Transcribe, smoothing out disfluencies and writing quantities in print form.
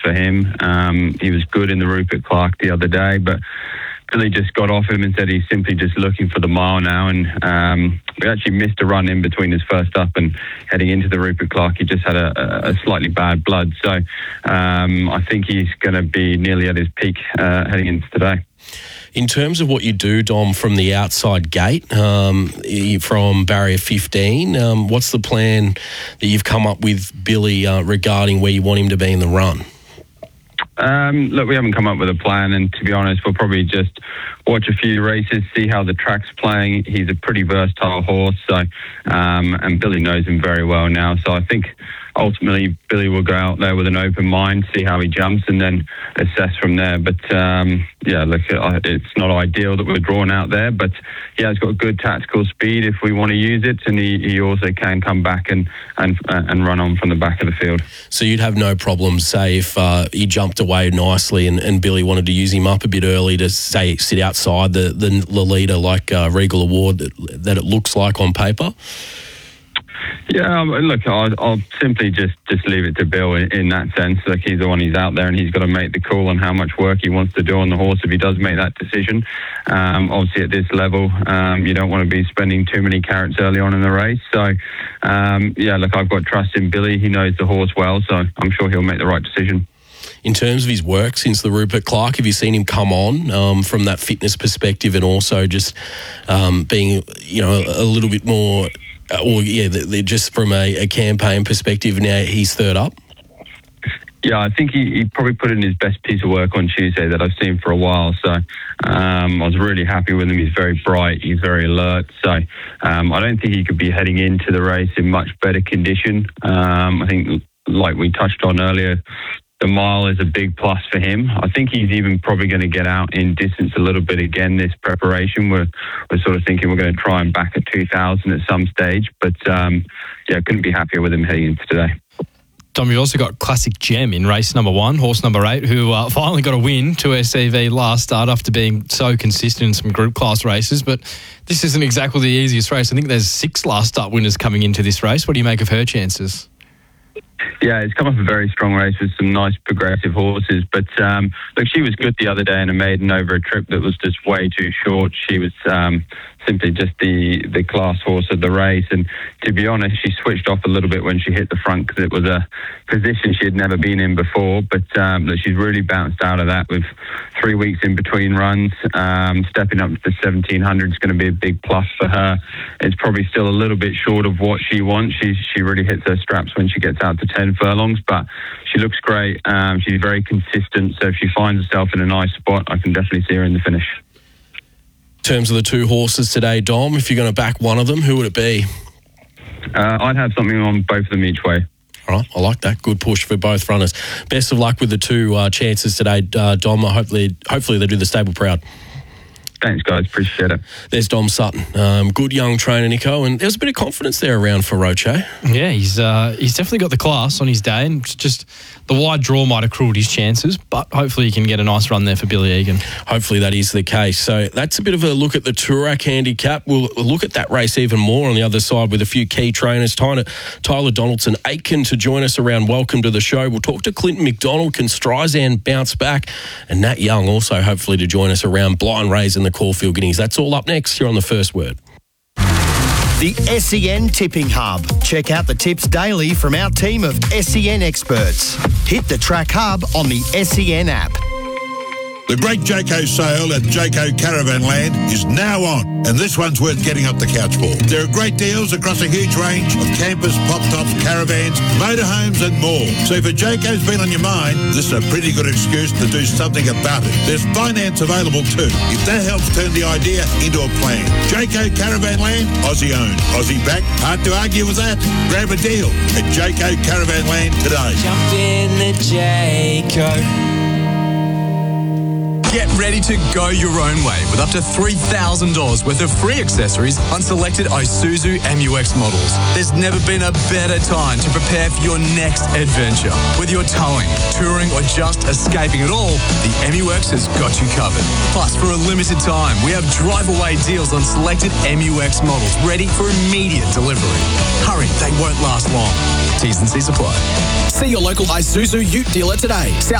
for him. He was good in the Rupert Clark the other day, but Billy just got off him and said he's simply just looking for the mile now. And we actually missed a run in between his first up and heading into the Rupert Clark. He just had a slightly bad blood. So I think he's going to be nearly at his peak heading into today. In terms of what you do, Dom, from the outside gate, from barrier 15, what's the plan that you've come up with, Billy, regarding where you want him to be in the run? Look, we haven't come up with a plan, and to be honest, we'll probably just watch a few races, see how the track's playing. He's a pretty versatile horse, so and Billy knows him very well now. So I think ultimately Billy will go out there with an open mind, see how he jumps, and then assess from there. But yeah, look, it's not ideal that we're drawn out there, but yeah, he's got good tactical speed if we want to use it, and he also can come back and run on from the back of the field. So you'd have no problem, say, if he jumped away nicely and Billy wanted to use him up a bit early to, say, sit outside the leader like Regal Award that it looks like on paper? Yeah, look, I'll simply just leave it to Bill in that sense. Like, he's the one who's out there, and he's got to make the call on how much work he wants to do on the horse if he does make that decision. Obviously, at this level, you don't want to be spending too many carrots early on in the race. So, yeah, look, I've got trust in Billy. He knows the horse well, so I'm sure he'll make the right decision. In terms of his work since the Rupert Clark, have you seen him come on from that fitness perspective, and also just being, a little bit more... just from a campaign perspective, now he's third up? Yeah, I think he probably put in his best piece of work on Tuesday that I've seen for a while. So I was really happy with him. He's very bright. He's very alert. So I don't think he could be heading into the race in much better condition. I think, like we touched on earlier, the mile is a big plus for him. I think he's even probably going to get out in distance a little bit again this preparation. We're sort of thinking we're going to try and back at 2,000 at some stage. But, yeah, couldn't be happier with him heading into today. Dom, you've also got Classic Gem in race number 1, horse number 8, who finally got a win to SCV last start after being so consistent in some group class races. But this isn't exactly the easiest race. I think there's 6 last start winners coming into this race. What do you make of her chances? Yeah, it's come off a very strong race with some nice progressive horses. But, look, she was good the other day in a maiden over a trip that was just way too short. She was simply just the class horse of the race. And to be honest, she switched off a little bit when she hit the front because it was a position she had never been in before. But look, she's really bounced out of that with 3 weeks in between runs. Stepping up to the 1,700 is going to be a big plus for her. It's probably still a little bit short of what she wants. She really hits her straps when she gets out to 10 furlongs, but she looks great. She's very consistent, so if she finds herself in a nice spot, I can definitely see her in the finish. In terms of the 2 horses today, Dom, if you're going to back one of them, who would it be? I'd have something on both of them each way. All right, I like that. Good push for both runners. Best of luck with the 2 chances today, Dom. Hopefully they do the stable proud. Thanks, guys. Appreciate it. There's Dom Sutton. Good young trainer, Nico, and there's a bit of confidence there around for Roche. Yeah, he's definitely got the class on his day, and just the wide draw might have cruelled his chances, but hopefully he can get a nice run there for Billy Egan. Hopefully that is the case. So that's a bit of a look at the Toorak handicap. We'll look at that race even more on the other side with a few key trainers. Tyler Donaldson Aitken to join us around Welcome to the Show. We'll talk to Clinton McDonald. Can Streisand bounce back? And Nat Young also hopefully to join us around Blind Rays and the Caulfield Guineas. That's all up next here on The First Word. The SEN Tipping Hub. Check out the tips daily from our team of SEN experts. Hit the Track Hub on the SEN app. The Great Jayco sale at Jayco Caravanland is now on, and this one's worth getting up the couch for. There are great deals across a huge range of campers, pop-tops, caravans, motorhomes and more. So if a Jayco's been on your mind, this is a pretty good excuse to do something about it. There's finance available too, if that helps turn the idea into a plan. Jayco Caravanland, Aussie owned, Aussie backed. Hard to argue with that. Grab a deal at Jayco Caravanland today. Jump in the Jayco. Get ready to go your own way with up to $3,000 worth of free accessories on selected Isuzu MU-X models. There's never been a better time to prepare for your next adventure. Whether you're towing, touring or just escaping it all, the MU-X has got you covered. Plus, for a limited time, we have drive-away deals on selected MU-X models ready for immediate delivery. Hurry, they won't last long. T's and C's apply. See your local Isuzu Ute dealer today.